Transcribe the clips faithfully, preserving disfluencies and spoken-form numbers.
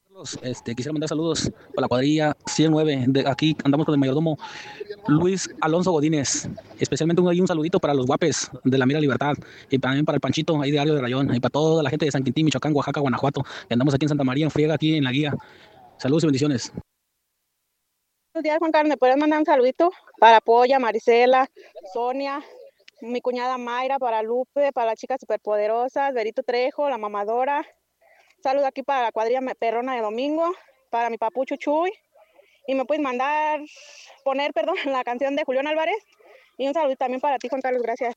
Carlos, Este, quisiera mandar saludos para la cuadrilla ciento nueve. De aquí andamos con el mayordomo Luis Alonso Godínez. Especialmente un, ahí un saludito para los guapes de la Mira Libertad y también para el Panchito, ahí de Ario de Rayón, y para toda la gente de San Quintín, Michoacán, Oaxaca, Guanajuato. Que andamos aquí en Santa María, en friega, aquí en la guía. Saludos y bendiciones. Buenos días, Juan Carlos. ¿Me puedes mandar un saludito para Polla, Marisela, Sonia, mi cuñada Mayra, para Lupe, para las chicas superpoderosas, Berito Trejo, la mamadora? Saludo aquí para la cuadrilla perrona de domingo, para mi papucho Chuy. Y me puedes mandar, poner, perdón, la canción de Julián Álvarez. Y un saludo también para ti, Juan Carlos. Gracias.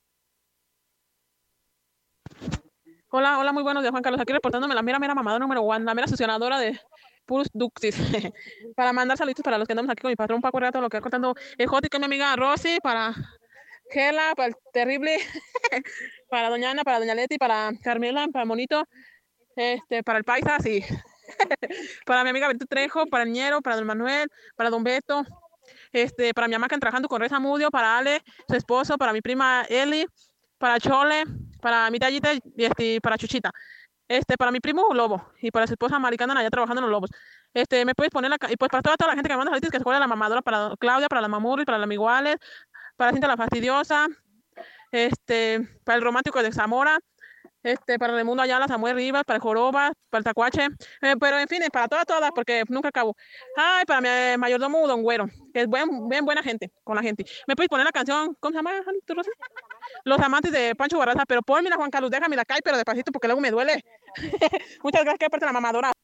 Hola, hola, muy buenos días, Juan Carlos. Aquí reportándome la mera, mera mamada número one, la mera succionadora de Purus Ductis. Para mandar saludos para los que andamos aquí con mi patrón Paco Rato, lo que va cortando el Joti, con mi amiga Rosy, para Gela, para el terrible, para Doña Ana, para Doña Leti, para Carmela, para Monito, este, para el Paisa, sí. Para mi amiga Berto Trejo, para el Ñero, para Don Manuel, para Don Beto, este, para mi mamá que está trabajando con Reza Mudio, para Ale, su esposo, para mi prima Eli, para Chole, para mi tallita y este, para Chuchita. Este, para mi primo Lobo y para su esposa Maricana allá trabajando en los Lobos. Este, me puedes poner la, y pues para toda, toda la gente que me manda saludos, que se juega la mamadora, para Claudia, para la Mamurri, para la Miguales, para Cinta la Fastidiosa, este, para el romántico de Zamora, este, para Raimundo Ayala, Samuel Rivas, para el Joroba, para el Tacuache, eh, pero en fin, para todas, todas, porque nunca acabo. Ay, para mi eh, mayordomo Don Güero, que es buen, bien buena gente, con la gente. ¿Me puedes poner la canción, cómo se llama, tu Rosa? Los amantes de Pancho Barraza, pero pónmela, Juan Carlos, déjame la cae, pero despacito, porque luego me duele. Muchas gracias, que parte la mamadora.